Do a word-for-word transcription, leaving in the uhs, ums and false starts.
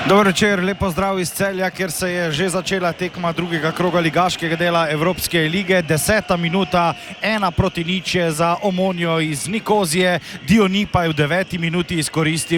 Dober večer, lepo zdrav iz Celja, kjer se je že začela tekma drugega kroga ligaškega dela Evropske lige. Deseta minuta, ena proti nič je za Omonjo iz Nikozije. Dioni pa je v deveti minuti izkoristil